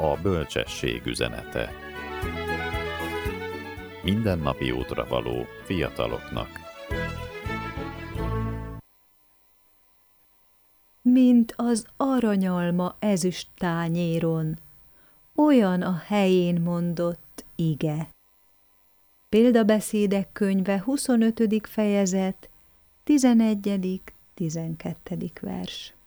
A bölcsesség üzenete. Mindennapi útra való fiataloknak. Mint az aranyalma ezüst tányéron, olyan a helyén mondott ige. Példabeszédek könyve 25. fejezet, 11.-12. vers.